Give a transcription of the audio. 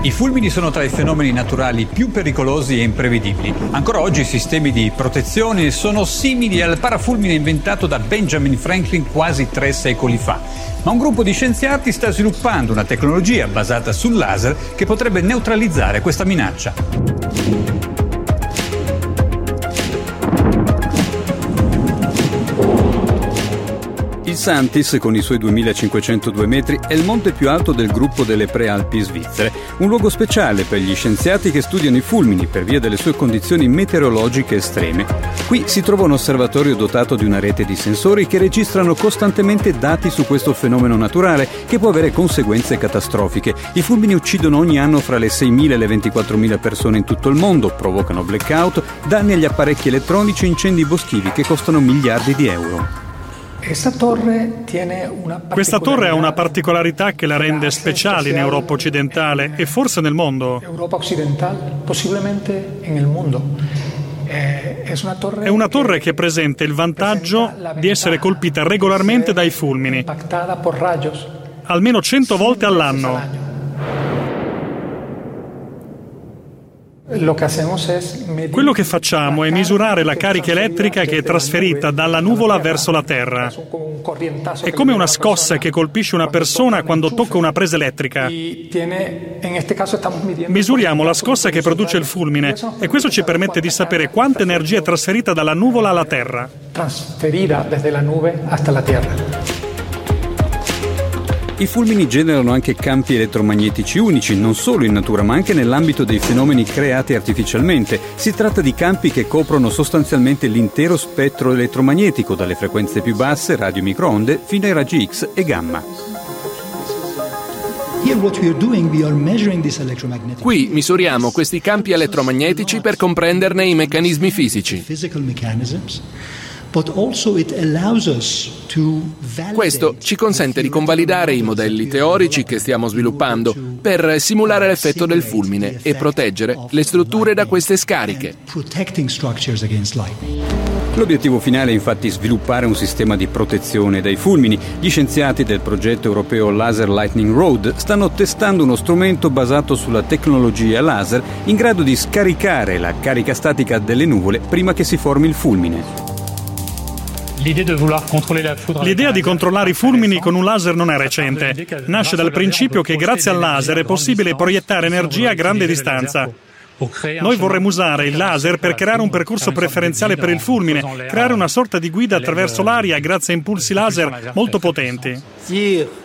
I fulmini sono tra i fenomeni naturali più pericolosi e imprevedibili. Ancora oggi i sistemi di protezione sono simili al parafulmine inventato da Benjamin Franklin quasi 3 secoli fa. Ma un gruppo di scienziati sta sviluppando una tecnologia basata sul laser che potrebbe neutralizzare questa minaccia. Il Santis, con i suoi 2502 metri, è il monte più alto del gruppo delle Prealpi svizzere, un luogo speciale per gli scienziati che studiano i fulmini per via delle sue condizioni meteorologiche estreme. Qui si trova un osservatorio dotato di una rete di sensori che registrano costantemente dati su questo fenomeno naturale che può avere conseguenze catastrofiche. I fulmini uccidono ogni anno fra le 6.000 e le 24.000 persone in tutto il mondo, provocano blackout, danni agli apparecchi elettronici e incendi boschivi che costano miliardi di euro. Questa torre ha una particolarità che la rende speciale in Europa occidentale e forse nel mondo. Europa occidentale, possibilmente nel mondo. È una torre che presenta il vantaggio di essere colpita regolarmente dai fulmini, almeno 100 volte all'anno. Quello che facciamo è misurare la carica elettrica che è trasferita dalla nuvola verso la Terra. È come una scossa che colpisce una persona quando tocca una presa elettrica. Misuriamo la scossa che produce il fulmine e questo ci permette di sapere quanta energia è trasferita dalla nuvola alla Terra. Trasferita desde la nube hasta la Terra. I fulmini generano anche campi elettromagnetici unici, non solo in natura ma anche nell'ambito dei fenomeni creati artificialmente. Si tratta di campi che coprono sostanzialmente l'intero spettro elettromagnetico, dalle frequenze più basse, radio microonde, fino ai raggi X e gamma. Qui misuriamo questi campi elettromagnetici per comprenderne i meccanismi fisici. Questo ci consente di convalidare i modelli teorici che stiamo sviluppando per simulare l'effetto del fulmine e proteggere le strutture da queste scariche. L'obiettivo finale è infatti sviluppare un sistema di protezione dai fulmini. Gli scienziati del progetto europeo Laser Lightning Road stanno testando uno strumento basato sulla tecnologia laser in grado di scaricare la carica statica delle nuvole prima che si formi il fulmine. L'idea di controllare i fulmini con un laser non è recente. Nasce dal principio che grazie al laser è possibile proiettare energia a grande distanza. Noi vorremmo usare il laser per creare un percorso preferenziale per il fulmine, creare una sorta di guida attraverso l'aria grazie a impulsi laser molto potenti.